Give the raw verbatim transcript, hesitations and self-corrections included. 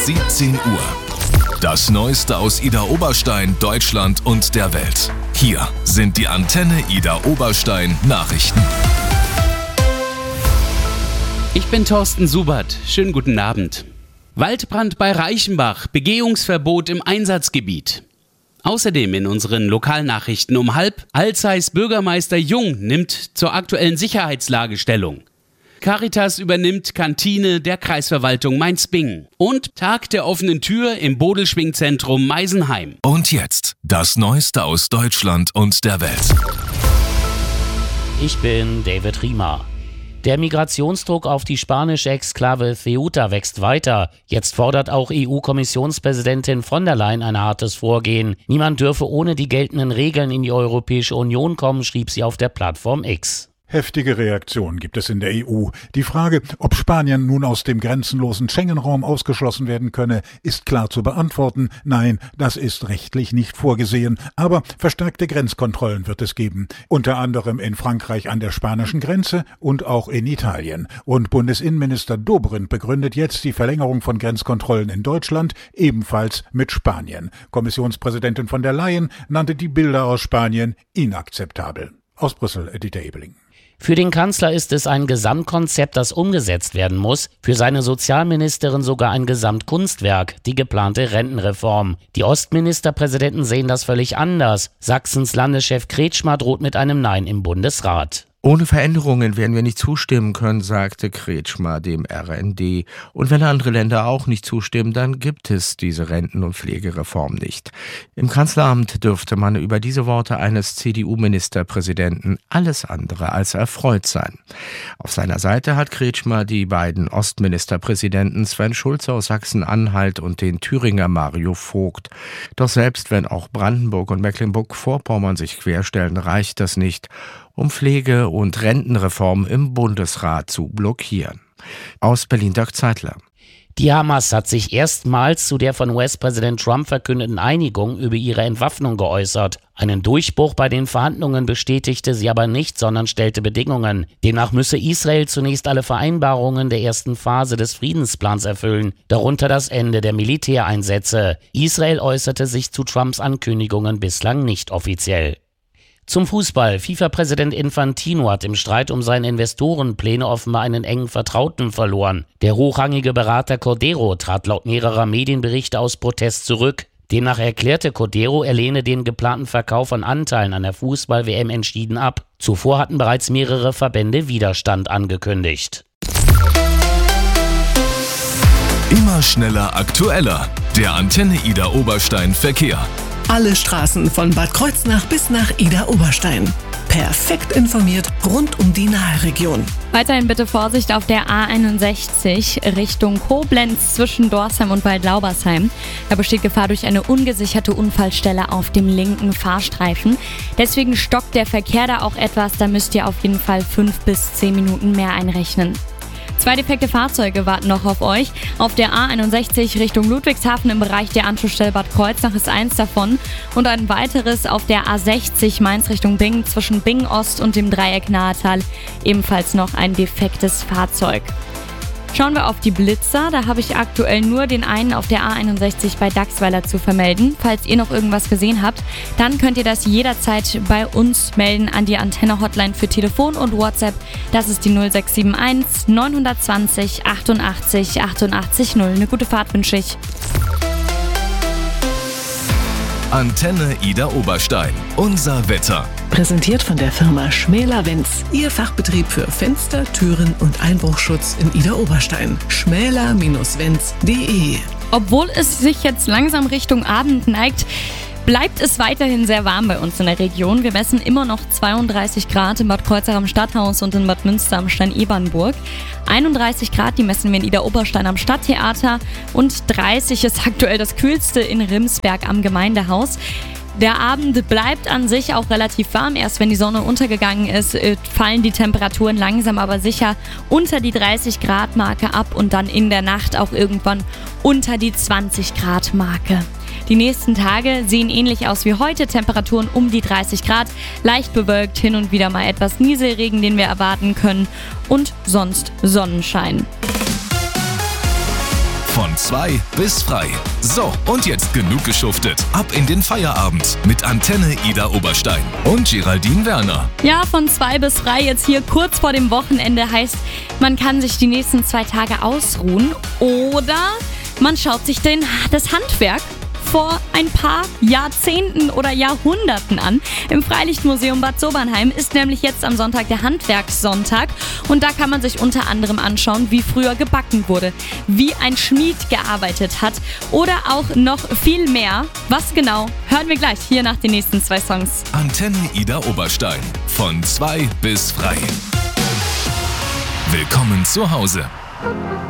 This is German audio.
siebzehn Uhr. Das Neueste aus Idar-Oberstein, Deutschland und der Welt. Hier sind die Antenne Idar-Oberstein Nachrichten. Ich bin Thorsten Subert. Schönen guten Abend. Waldbrand bei Reichenbach, Begehungsverbot im Einsatzgebiet. Außerdem in unseren Lokalnachrichten um halb, Alzeis Bürgermeister Jung nimmt zur aktuellen Sicherheitslage Stellung. Caritas übernimmt Kantine der Kreisverwaltung Mainz-Bingen. Und Tag der offenen Tür im Bodelschwingzentrum Meisenheim. Und jetzt das Neueste aus Deutschland und der Welt. Ich bin David Riemer. Der Migrationsdruck auf die spanische Exklave Ceuta wächst weiter. Jetzt fordert auch E U-Kommissionspräsidentin von der Leyen ein hartes Vorgehen. Niemand dürfe ohne die geltenden Regeln in die Europäische Union kommen, schrieb sie auf der Plattform X. Heftige Reaktionen gibt es in der E U. Die Frage, ob Spanien nun aus dem grenzenlosen Schengen-Raum ausgeschlossen werden könne, ist klar zu beantworten. Nein, das ist rechtlich nicht vorgesehen. Aber verstärkte Grenzkontrollen wird es geben. Unter anderem in Frankreich an der spanischen Grenze und auch in Italien. Und Bundesinnenminister Dobrindt begründet jetzt die Verlängerung von Grenzkontrollen in Deutschland ebenfalls mit Spanien. Kommissionspräsidentin von der Leyen nannte die Bilder aus Spanien inakzeptabel. Aus Brüssel, Dieter Ebeling. Für den Kanzler ist es ein Gesamtkonzept, das umgesetzt werden muss. Für seine Sozialministerin sogar ein Gesamtkunstwerk, die geplante Rentenreform. Die Ostministerpräsidenten sehen das völlig anders. Sachsens Landeschef Kretschmer droht mit einem Nein im Bundesrat. Ohne Veränderungen werden wir nicht zustimmen können, sagte Kretschmer dem R N D. Und wenn andere Länder auch nicht zustimmen, dann gibt es diese Renten- und Pflegereform nicht. Im Kanzleramt dürfte man über diese Worte eines C D U-Ministerpräsidenten alles andere als erfreut sein. Auf seiner Seite hat Kretschmer die beiden Ostministerpräsidenten Sven Schulze aus Sachsen-Anhalt und den Thüringer Mario Vogt. Doch selbst wenn auch Brandenburg und Mecklenburg-Vorpommern sich querstellen, reicht das nicht, um Pflege- und Rentenreform im Bundesrat zu blockieren. Aus Berlin Dirk Zeitler. Die Hamas hat sich erstmals zu der von U S-Präsident Trump verkündeten Einigung über ihre Entwaffnung geäußert. Einen Durchbruch bei den Verhandlungen bestätigte sie aber nicht, sondern stellte Bedingungen. Demnach müsse Israel zunächst alle Vereinbarungen der ersten Phase des Friedensplans erfüllen, darunter das Ende der Militäreinsätze. Israel äußerte sich zu Trumps Ankündigungen bislang nicht offiziell. Zum Fußball. FIFA-Präsident Infantino hat im Streit um seine Investorenpläne offenbar einen engen Vertrauten verloren. Der hochrangige Berater Cordero trat laut mehrerer Medienberichte aus Protest zurück. Demnach erklärte Cordero, er lehne den geplanten Verkauf von Anteilen an der Fußball-W M entschieden ab. Zuvor hatten bereits mehrere Verbände Widerstand angekündigt. Immer schneller, aktueller. Der Antenne Idar-Oberstein Verkehr. Alle Straßen von Bad Kreuznach bis nach Idar-Oberstein. Perfekt informiert rund um die Nahregion. Weiterhin bitte Vorsicht auf der A einundsechzig Richtung Koblenz zwischen Dorsheim und Waldlaubersheim. Da besteht Gefahr durch eine ungesicherte Unfallstelle auf dem linken Fahrstreifen. Deswegen stockt der Verkehr da auch etwas. Da müsst ihr auf jeden Fall fünf bis zehn Minuten mehr einrechnen. Zwei defekte Fahrzeuge warten noch auf euch. Auf der A einundsechzig Richtung Ludwigshafen im Bereich der Anschlussstelle Bad Kreuznach ist eins davon. Und ein weiteres auf der A sechzig Mainz Richtung Bingen zwischen Bingen Ost und dem Dreieck Nahetal. Ebenfalls noch ein defektes Fahrzeug. Schauen wir auf die Blitzer. Da habe ich aktuell nur den einen auf der A einundsechzig bei Dachsweiler zu vermelden. Falls ihr noch irgendwas gesehen habt, dann könnt ihr das jederzeit bei uns melden an die Antenne-Hotline für Telefon und WhatsApp. Das ist die null sechs sieben eins neun zwei null achtundachtzig achtundachtzig null. Eine gute Fahrt wünsche ich. Antenne Idar-Oberstein. Unser Wetter. Präsentiert von der Firma Schmäler-Wenz. Ihr Fachbetrieb für Fenster, Türen und Einbruchschutz in Idar-Oberstein. schmäler Bindestrich wenz Punkt de. Obwohl es sich jetzt langsam Richtung Abend neigt, bleibt es weiterhin sehr warm bei uns in der Region. Wir messen immer noch zweiunddreißig Grad in Bad Kreuznach am Stadthaus und in Bad Münster am Stein-Ebernburg. einunddreißig Grad, die messen wir in Idar-Oberstein am Stadttheater. Und dreißig ist aktuell das kühlste in Rimsberg am Gemeindehaus. Der Abend bleibt an sich auch relativ warm. Erst wenn die Sonne untergegangen ist, fallen die Temperaturen langsam aber sicher unter die dreißig Grad Marke ab und dann in der Nacht auch irgendwann unter die zwanzig Grad Marke. Die nächsten Tage sehen ähnlich aus wie heute, Temperaturen um die dreißig Grad, leicht bewölkt, hin und wieder mal etwas Nieselregen, den wir erwarten können und sonst Sonnenschein. Von zwei bis frei. So, und jetzt genug geschuftet. Ab in den Feierabend mit Antenne Ida Oberstein und Geraldine Werner. Ja, von zwei bis frei jetzt hier kurz vor dem Wochenende heißt, man kann sich die nächsten zwei Tage ausruhen oder man schaut sich den, das Handwerk vor ein paar Jahrzehnten oder Jahrhunderten an. Im Freilichtmuseum Bad Sobernheim ist nämlich jetzt am Sonntag der Handwerkssonntag und da kann man sich unter anderem anschauen, wie früher gebacken wurde, wie ein Schmied gearbeitet hat oder auch noch viel mehr. Was genau, hören wir gleich hier nach den nächsten zwei Songs. Antenne Ida Oberstein. Von zwei bis frei. Willkommen zu Hause.